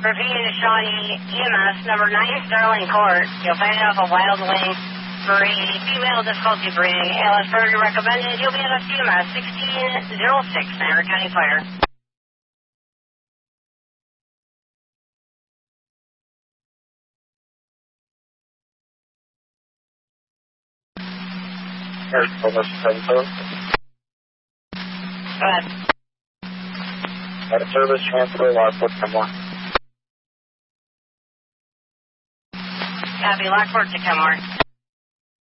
Repeating to Shawnee EMS, number 9 Sterling Court. You'll find it off a Wild Wing for a female difficulty breathing. ALS priority recommended. You'll be at a CMS 1606, Niagara County Fire. Go ahead. Out of service, transfer, Lockport, Kenmore. Copy, Lockport to Kenmore.